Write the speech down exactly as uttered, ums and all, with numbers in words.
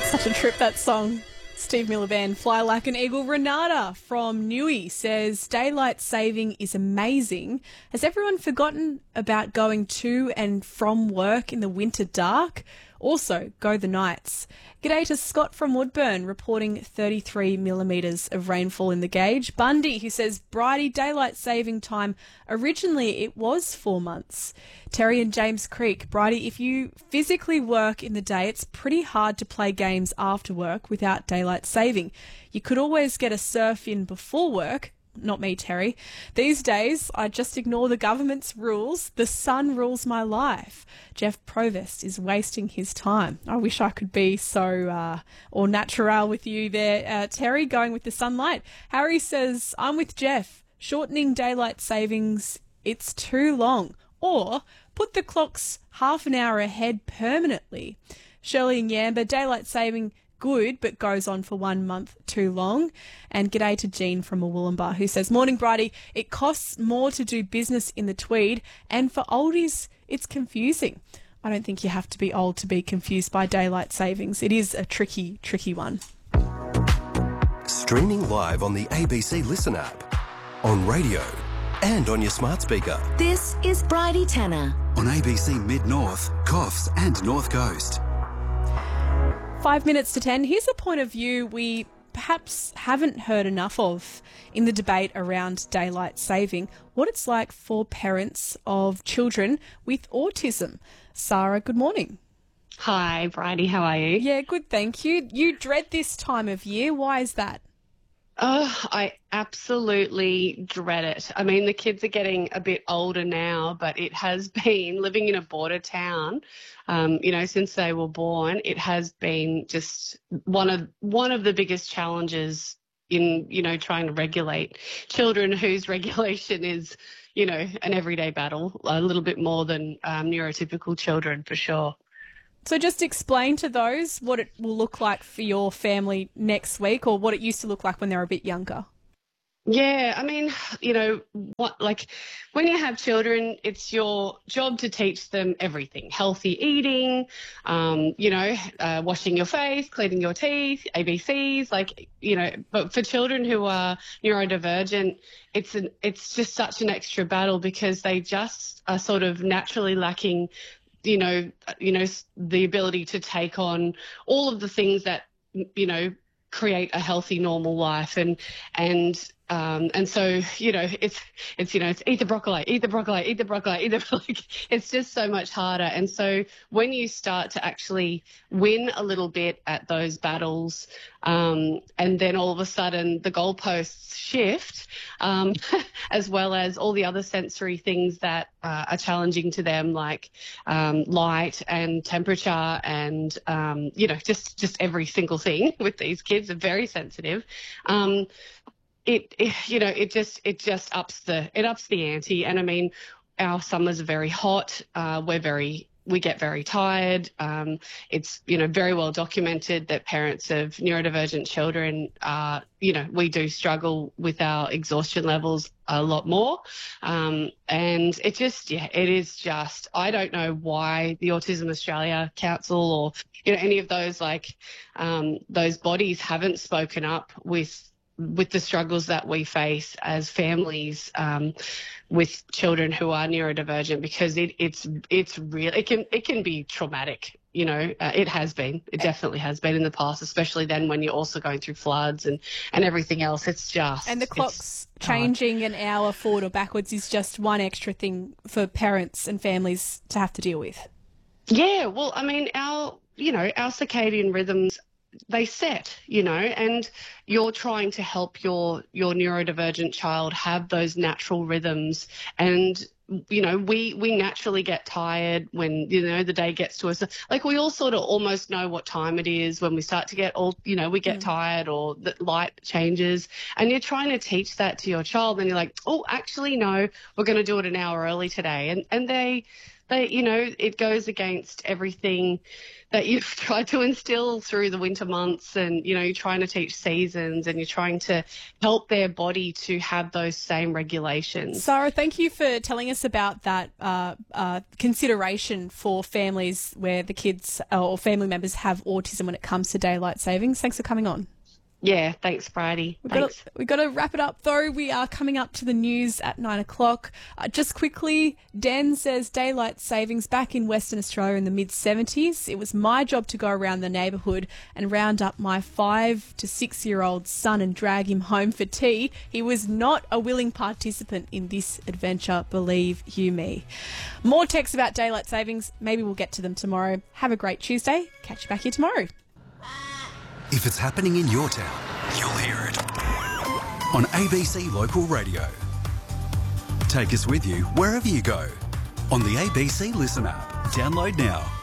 Such a trip, that song. Steve Miller Band, Fly Like an Eagle. Renata from Newey says, daylight saving is amazing. Has everyone forgotten about going to and from work in the winter dark? Also, go the Knights. G'day to Scott from Woodburn, reporting thirty-three millimetres of rainfall in the gauge. Bundy, who says, Bridie, daylight saving time, originally it was four months. Terry and James Creek, Bridie, if you physically work in the day, it's pretty hard to play games after work without daylight saving. You could always get a surf in before work. Not me, Terry. These days, I just ignore the government's rules. The sun rules my life. Jeff Provost is wasting his time. I wish I could be so uh, all natural with you there, uh, Terry, going with the sunlight. Harry says, I'm with Jeff. Shortening daylight savings, it's too long. Or put the clocks half an hour ahead permanently. Shirley and Yamba, daylight saving, good, but goes on for one month too long. And g'day to Jean from Wollumbar, who says, morning, Bridie. It costs more to do business in the Tweed, and for oldies, it's confusing. I don't think you have to be old to be confused by daylight savings. It is a tricky, tricky one. Streaming live on the A B C Listen app, on radio and on your smart speaker. This is Bridie Tanner on A B C Mid-North, Coffs and North Coast. Five minutes to ten. Here's a point of view we perhaps haven't heard enough of in the debate around daylight saving, what it's like for parents of children with autism. Sarah, good morning. Hi, Bridie. How are you? Yeah, good, thank you. You dread this time of year. Why is that? Oh, I absolutely dread it. I mean, the kids are getting a bit older now, but it has been living in a border town, um, you know, since they were born. It has been just one of one of the biggest challenges in, you know, trying to regulate children whose regulation is, you know, an everyday battle, a little bit more than um, neurotypical children for sure. So just explain to those what it will look like for your family next week, or what it used to look like when they were a bit younger. Yeah, I mean, you know, what like when you have children, it's your job to teach them everything: healthy eating, um, you know, uh, washing your face, cleaning your teeth, A B Cs, like, you know. But for children who are neurodivergent, it's an it's just such an extra battle because they just are sort of naturally lacking, you know, you know, the ability to take on all of the things that, you know, create a healthy, normal life. And, and, um, and so, you know, it's, it's, you know, it's eat the broccoli, eat the broccoli, eat the broccoli, eat the broccoli. It's just so much harder. And so when you start to actually win a little bit at those battles, um, and then all of a sudden the goalposts shift, um, as well as all the other sensory things that uh, are challenging to them, like um, light and temperature and, um, you know, just, just every single thing with these kids are very sensitive. Um, It, it, you know, it just it just ups the it ups the ante. And I mean, our summers are very hot. Uh, we're very we get very tired. Um, it's, you know, very well documented that parents of neurodivergent children, uh, you know, we do struggle with our exhaustion levels a lot more. Um, and it just, yeah, it is just, I don't know why the Autism Australia Council or, you know, any of those like um, those bodies haven't spoken up with with the struggles that we face as families um, with children who are neurodivergent, because it, it's it's real. It can it can be traumatic. You know, uh, it has been. It definitely has been in the past, especially then when you're also going through floods and, and everything else. It's just and the clock's changing an hour forward or backwards is just one extra thing for parents and families to have to deal with. Yeah, well, I mean, our you know our circadian rhythms, they set, you know, and you're trying to help your your neurodivergent child have those natural rhythms. And, you know, we we naturally get tired when, you know, the day gets to us. Like, we all sort of almost know what time it is when we start to get all, you know, we get mm. tired or the light changes. And you're trying to teach that to your child, and you're like, oh, actually, no, we're going to do it an hour early today. And and they they, you know, it goes against everything that you've tried to instill through the winter months, and, you know, you're trying to teach seasons and you're trying to help their body to have those same regulations. Sarah, thank you for telling us about that uh, uh, consideration for families where the kids or family members have autism when it comes to daylight savings. Thanks for coming on. Yeah, thanks, Bridie. We've Thanks. got, to, we've got to wrap it up, though. We are coming up to the news at nine o'clock. Uh, just quickly, Dan says daylight savings back in Western Australia in the mid-seventies. It was my job to go around the neighbourhood and round up my five to six-year-old son and drag him home for tea. He was not a willing participant in this adventure, believe you me. More texts about daylight savings. Maybe we'll get to them tomorrow. Have a great Tuesday. Catch you back here tomorrow. If it's happening in your town, you'll hear it on A B C Local Radio. Take us with you wherever you go on the A B C Listen app. Download now.